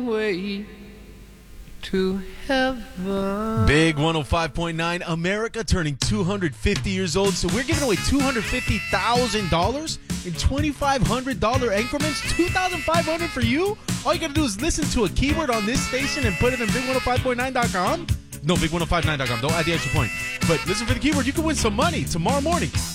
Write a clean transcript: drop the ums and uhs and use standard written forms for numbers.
way to heaven. Big 105.9, America turning 250 years old. So we're giving away $250,000 in $2,500 increments. $2,500 for you? All you got to do is listen to a keyword on this station and put it in big105.9.com. No, big1059.com. Don't add the extra point. But listen for the keyword. You can win some money tomorrow morning.